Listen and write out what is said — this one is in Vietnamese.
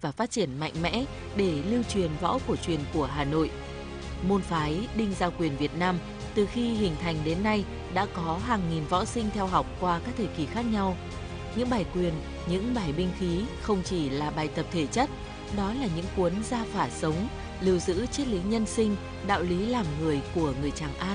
và phát triển mạnh mẽ để lưu truyền võ cổ truyền của Hà Nội. Môn phái Đinh Giao Quyền Việt Nam từ khi hình thành đến nay đã có hàng nghìn võ sinh theo học qua các thời kỳ khác nhau. Những bài quyền, những bài binh khí không chỉ là bài tập thể chất, đó là những cuốn gia phả sống, lưu giữ triết lý nhân sinh, đạo lý làm người của người Tràng An.